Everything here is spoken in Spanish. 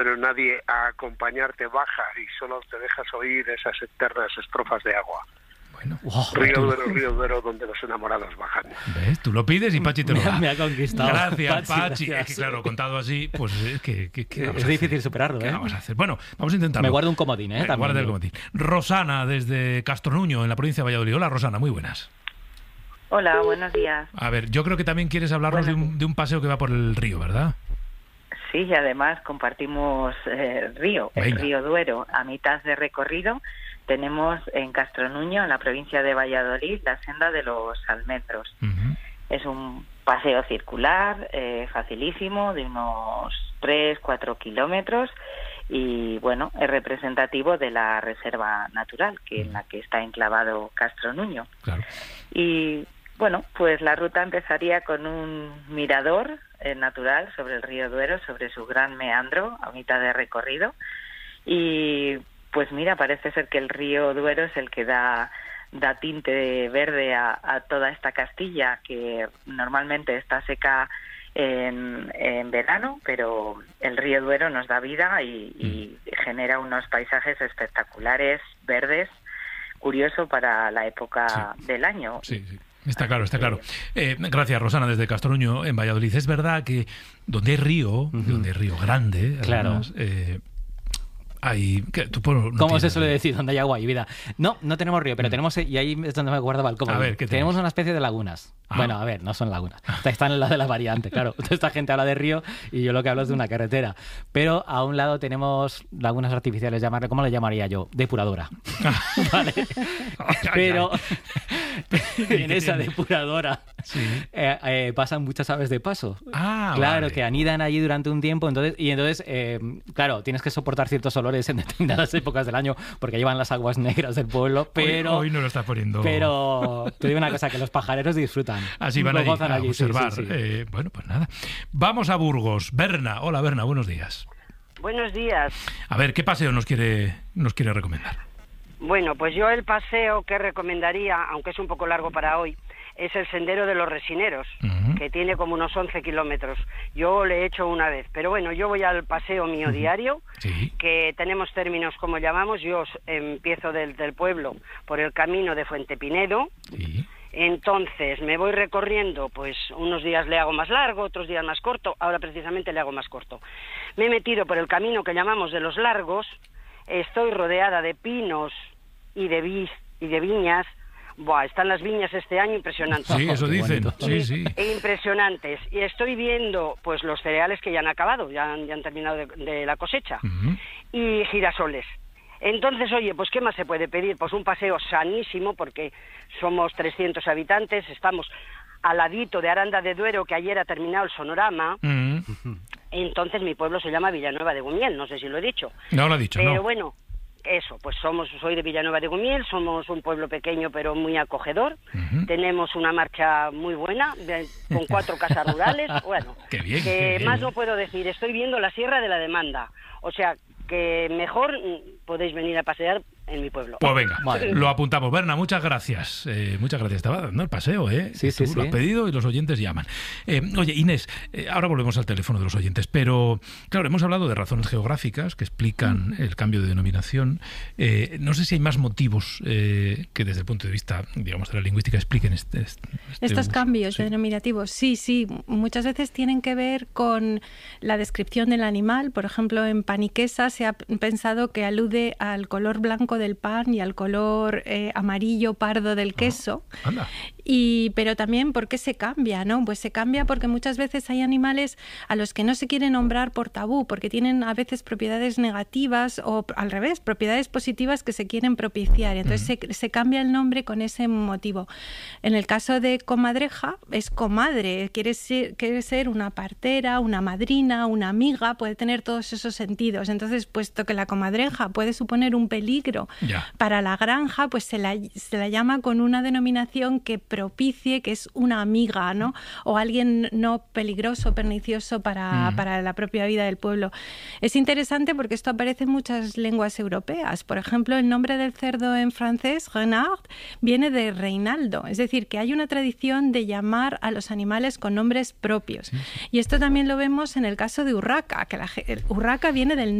pero nadie a acompañarte baja y solo te dejas oír esas eternas estrofas de agua. Bueno, Río Duero, donde los enamorados bajan. ¿Ves? Tú lo pides y Pachi te lo da. Me ha conquistado. Gracias, Pachi. Gracias. Es que claro, contado así, pues es que es difícil superarlo, ¿Qué vamos a hacer? Bueno, vamos a intentarlo. Me guardo un comodín, también. Guarda el comodín. Rosana, desde Castronuño, en la provincia de Valladolid. Hola, Rosana, muy buenas. Hola, buenos días. A ver, yo creo que también quieres hablarnos de un paseo que va por el río, ¿verdad? Sí, y además compartimos el río Duero. A mitad de recorrido tenemos en Castronuño, en la provincia de Valladolid, la senda de los almendros. Uh-huh. Es un paseo circular, facilísimo, de unos 3-4 kilómetros, y bueno, es representativo de la reserva natural en la que está enclavado Castronuño. Claro. Y bueno, pues la ruta empezaría con un mirador natural sobre el río Duero, sobre su gran meandro a mitad de recorrido. Y pues mira, parece ser que el río Duero es el que da tinte verde a toda esta Castilla, que normalmente está seca en verano, pero el río Duero nos da vida y genera unos paisajes espectaculares, verdes, curioso para la época del año. Sí. Está claro. Gracias, Rosana, desde Castronuño, en Valladolid. Es verdad que donde hay río, donde hay río grande, además, hay... ¿Cómo se suele decir? Donde hay agua y vida. No tenemos río, pero tenemos... Y ahí es donde me guardaba el cómodo. A ver, ¿qué tenemos una especie de lagunas. Bueno, a ver, no son lagunas. Están en la de la variante, claro. Esta gente habla de río y yo lo que hablo es de una carretera. Pero a un lado tenemos lagunas artificiales, ¿cómo le llamaría yo? Depuradora. ¿Vale? Pero en esa depuradora pasan muchas aves de paso. Claro, que anidan allí durante un tiempo. Entonces, claro, tienes que soportar ciertos olores en determinadas épocas del año porque llevan las aguas negras del pueblo. Pero hoy no lo está poniendo. Pero te digo una cosa, que los pajareros disfrutan. Así van allí a observar. Sí. Bueno, pues nada. Vamos a Burgos. Berna. Hola, Berna, buenos días. Buenos días. A ver, ¿qué paseo nos quiere recomendar? Bueno, pues yo el paseo que recomendaría, aunque es un poco largo para hoy, es el Sendero de los Resineros, que tiene como unos 11 kilómetros. Yo le he hecho una vez, pero bueno, yo voy al paseo mío diario, que tenemos términos como llamamos. Yo empiezo del pueblo por el camino de Fuente Pinedo. Entonces me voy recorriendo, pues unos días le hago más largo, otros días más corto. Ahora precisamente le hago más corto. Me he metido por el camino que llamamos de los Largos. Estoy rodeada de pinos y de viñas. Buah, están las viñas este año impresionantes. Sí, eso dicen. Sí. Impresionantes. Y estoy viendo pues los cereales que ya han acabado, ya han terminado de la cosecha. Y girasoles. Entonces, oye, pues ¿qué más se puede pedir? Pues un paseo sanísimo, porque somos 300 habitantes, estamos al ladito de Aranda de Duero, que ayer ha terminado el sonorama. Entonces mi pueblo se llama Villanueva de Gumiel, no sé si lo he dicho. No lo he dicho, pero bueno, eso, pues soy de Villanueva de Gumiel, somos un pueblo pequeño pero muy acogedor. Tenemos una marcha muy buena, con 4 casas rurales. Bueno, qué bien, que más no puedo decir. Estoy viendo la Sierra de la Demanda, o sea, que mejor podéis venir a pasear en mi pueblo. Pues venga, lo apuntamos. Berna, muchas gracias. Muchas gracias. Estaba dando el paseo, ¿eh? Sí. Lo has pedido y los oyentes llaman. Oye, Inés, ahora volvemos al teléfono de los oyentes, pero claro, hemos hablado de razones geográficas que explican el cambio de denominación. No sé si hay más motivos que desde el punto de vista, digamos, de la lingüística expliquen estos cambios denominativos. Sí. Muchas veces tienen que ver con la descripción del animal. Por ejemplo, en paniquesa se ha pensado que alude al color blanco del pan y al color amarillo pardo del queso. Anda. Pero también, ¿por qué se cambia? ¿No? Pues se cambia porque muchas veces hay animales a los que no se quiere nombrar por tabú, porque tienen a veces propiedades negativas o al revés, propiedades positivas que se quieren propiciar. Entonces se cambia el nombre con ese motivo. En el caso de comadreja, es comadre, quiere ser una partera, una madrina, una amiga, puede tener todos esos sentidos. Entonces, puesto que la comadreja puede suponer un peligro pueblo. Para la granja, pues se la llama con una denominación que propicie que es una amiga, ¿no? O alguien no peligroso, pernicioso para la propia vida del pueblo. Es interesante porque esto aparece en muchas lenguas europeas. Por ejemplo, el nombre del cerdo en francés, renard, viene de Reinaldo. Es decir, que hay una tradición de llamar a los animales con nombres propios. Y esto también lo vemos en el caso de Urraca, que Urraca viene del